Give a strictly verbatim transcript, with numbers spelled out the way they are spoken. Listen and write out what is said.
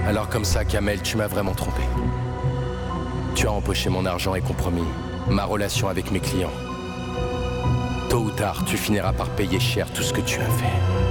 Alors comme ça, Kamel, tu m'as vraiment trompé. Tu as empoché mon argent et compromis ma relation avec mes clients. Tôt ou tard, tu finiras par payer cher tout ce que tu as fait.